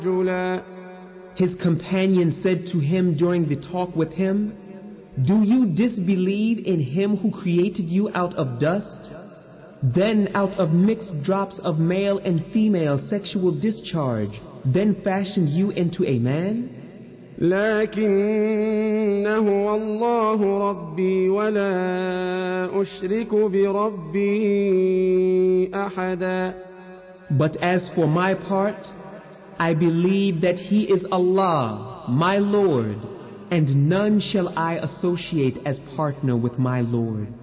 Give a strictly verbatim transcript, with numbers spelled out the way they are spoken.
رجلا. His companion said to him during the talk with him, "Do you disbelieve in him who created you out of dust, then out of mixed drops of male and female sexual discharge, then fashioned you into a man? لكن هو الله ربي ولا أشرك بربي أحدا. But as for my part, I believe that He is Allah, my Lord, and none shall I associate as partner with my Lord."